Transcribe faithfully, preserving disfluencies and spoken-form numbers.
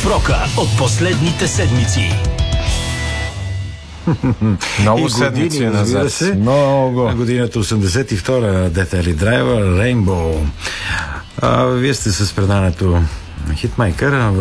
в рока от последните седмици. Много седмици назад. Се, Много. Годината осемдесет и втора, Death Alley Driver, Rainbow. А, вие сте с преданието Хитмейкър.